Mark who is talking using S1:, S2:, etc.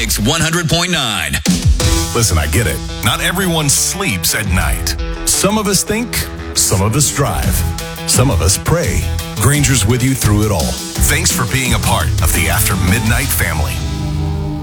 S1: Mix 100.9.
S2: Listen, I get it. Not everyone sleeps at night. Some of us think, some of us drive, some of us pray. Granger's with you through it all. Thanks for being a part of the After Midnight family.